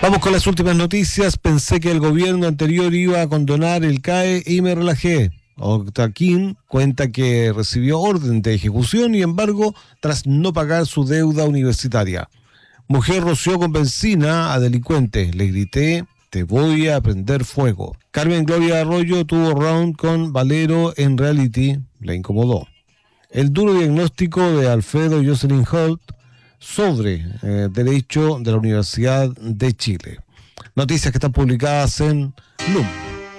Vamos con las últimas noticias. Pensé que el gobierno anterior iba a condonar el CAE y me relajé. Octaquín cuenta que recibió orden de ejecución y embargo tras no pagar su deuda universitaria. Mujer roció con benzina a delincuente. Le grité, te voy a prender fuego. Carmen Gloria Arroyo tuvo round con Valero en reality. Le incomodó. El duro diagnóstico de Alfredo Jocelyn Holt sobre Derecho de la Universidad de Chile. Noticias que están publicadas en LUM.